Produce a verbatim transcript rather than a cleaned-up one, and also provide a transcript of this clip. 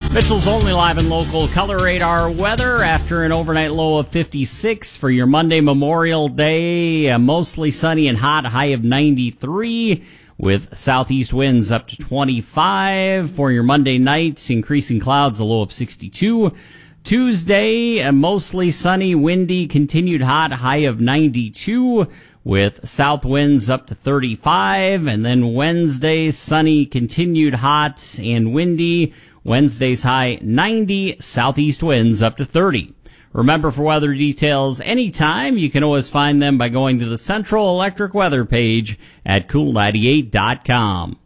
Mitchell's only live and local color radar weather after an overnight low of fifty-six for your Monday Memorial Day. Uh, mostly sunny and hot, high of ninety-three with southeast winds up to twenty-five. For your Monday night, increasing clouds, a low of sixty-two. Tuesday, uh, mostly sunny, windy, continued hot, high of ninety-two with south winds up to thirty-five. And then Wednesday, sunny, continued hot and windy. Wednesday's high ninety, southeast winds up to thirty. Remember, for weather details anytime, you can always find them by going to the Central Electric Weather page at cool ninety-eight dot com.